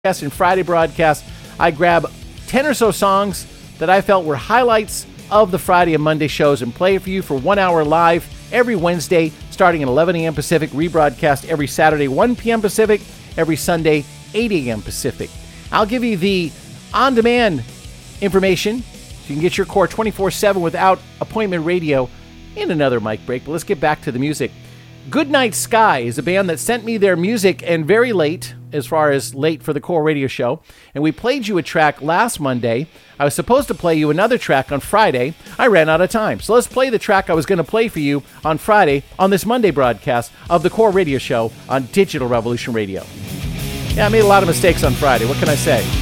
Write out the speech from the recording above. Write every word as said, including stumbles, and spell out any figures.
and Friday broadcast, I grab ten or so songs that I felt were highlights of the Friday and Monday shows and play it for you for one hour live every Wednesday starting at eleven a.m. Pacific, rebroadcast every Saturday one p.m. Pacific, every Sunday eight a.m. Pacific. I'll give you the on-demand information so you can get your core twenty-four seven without appointment radio in another mic break. But let's get back to the music. Goodnight Sky is a band that sent me their music, and very late, as far as late for the Core Radio Show, and we played you a track last Monday. I was supposed to play you another track on Friday. I ran out of time, so let's play the track I was going to play for you on Friday on this Monday broadcast of the Core Radio Show on Digital Revolution Radio. Yeah, I made a lot of mistakes on Friday. What can I say?